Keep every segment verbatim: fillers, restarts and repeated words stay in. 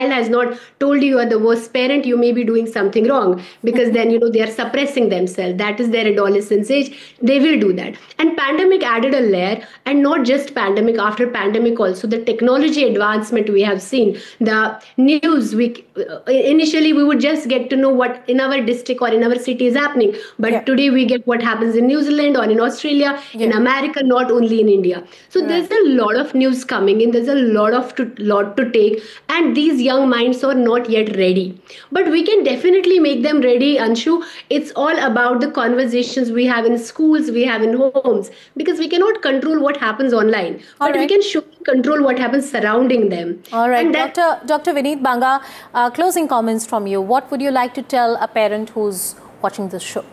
has not told you you are the worst parent, you may be doing something wrong, because then, you know, they are suppressing themselves. That is their adolescence age. They will do that. And pandemic added a layer, and not just pandemic, after pandemic also, the technology advancement we have seen, the news, we uh, initially we would just get to know what in our district or in our city is happening. But Yeah. today we get what happens in New Zealand or in Australia, in Yeah. America, not only in India. So Right. there's a lot of news coming in. There's a lot of to, lot to take, and these young minds are not yet ready. But we can definitely make them ready, Anshu. It's all about the conversations we have in schools, we have in homes, because we cannot control what happens online, All but we right. can surely control what happens surrounding them. All right, And that, Doctor Doctor Vineet Banga, uh, closing comments from you. What would you like to tell a parent who's watching this show?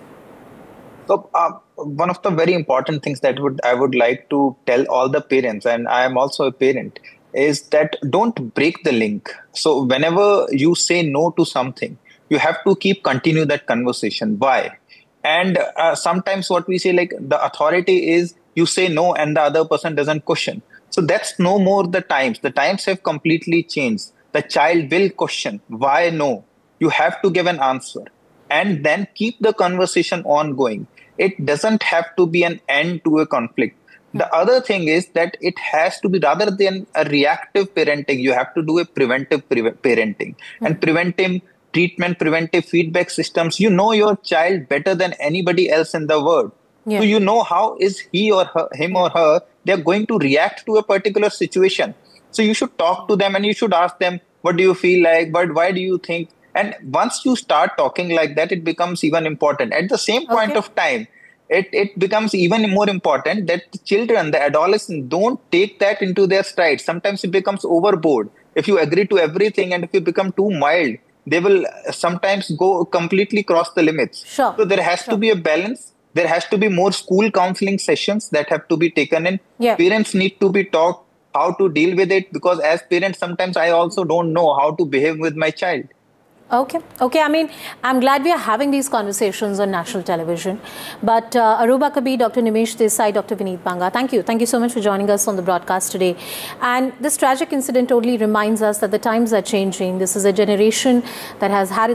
So uh, one of the very important things that would I would like to tell all the parents, and I am also a parent, is that don't break the link. So whenever you say no to something, you have to keep continue that conversation. Why? And uh, sometimes what we say, like the authority is you say no and the other person doesn't question. So that's no more the times. The times have completely changed. The child will question why no. You have to give an answer and then keep the conversation ongoing. It doesn't have to be an end to a conflict. The other thing is that it has to be, rather than a reactive parenting, you have to do a preventive pre- parenting. Mm-hmm. And preventive treatment, preventive feedback systems, you know your child better than anybody else in the world. Yeah. So you know how is he or her, him or her, they're going to react to a particular situation. So you should talk to them and you should ask them, what do you feel like? But why do you think? And once you start talking like that, it becomes even important. At the same point okay. of time, it, it becomes even more important that the children, the adolescents, don't take that into their stride. Sometimes it becomes overboard. If you agree to everything and if you become too mild, they will sometimes go completely cross the limits. Sure. So there has sure. to be a balance. There has to be more school counseling sessions that have to be taken in. Yeah. Parents need to be taught how to deal with it, because as parents, sometimes I also don't know how to behave with my child. Okay. Okay. I mean, I'm glad we are having these conversations on national television. But uh, Aruba Kabir, Doctor Nimish Desai, Doctor Vineet Banga, thank you. Thank you so much for joining us on the broadcast today. And this tragic incident totally reminds us that the times are changing. This is a generation that has had its